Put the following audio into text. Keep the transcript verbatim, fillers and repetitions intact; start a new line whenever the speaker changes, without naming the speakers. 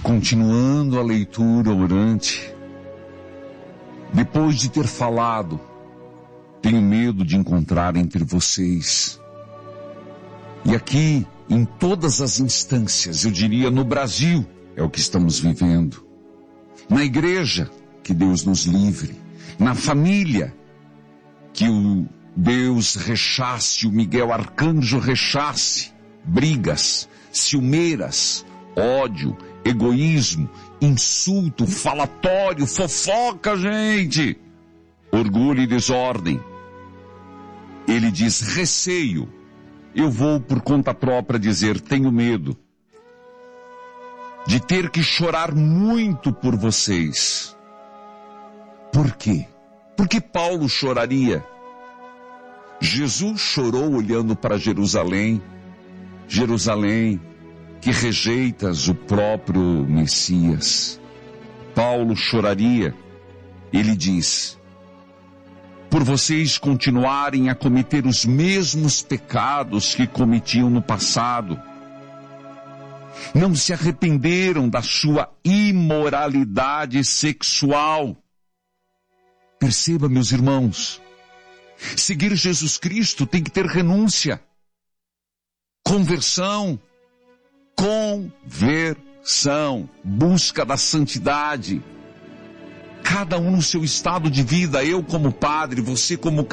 continuando a leitura orante, depois de ter falado, tenho medo de encontrar entre vocês. E aqui, em todas as instâncias, eu diria no Brasil, é o que estamos vivendo. Na igreja, que Deus nos livre. Na família, que o Deus rechace, o Miguel Arcanjo rechace. Brigas, ciumeiras, ódio, egoísmo, insulto, falatório, fofoca, gente. Orgulho e desordem. Ele diz receio. Eu vou por conta própria dizer, tenho medo de ter que chorar muito por vocês. Por quê? Por que Paulo choraria? Jesus chorou olhando para Jerusalém. Jerusalém, que rejeitas o próprio Messias. Paulo choraria. Ele diz, por vocês continuarem a cometer os mesmos pecados que cometiam no passado. Não se arrependeram da sua imoralidade sexual. Perceba, meus irmãos, seguir Jesus Cristo tem que ter renúncia, conversão, conversão, busca da santidade. Cada um no seu estado de vida, eu como padre, você como